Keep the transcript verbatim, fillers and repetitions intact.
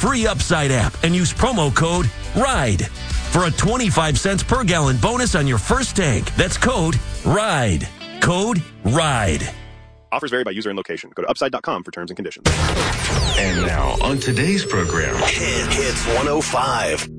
free Upside app and use promo code RIDE for a twenty-five cents per gallon bonus on your first tank. That's code RIDE. Code RIDE. Offers vary by user and location. Go to upside dot com for terms and conditions. And now, on today's program, Hit Hits one oh five.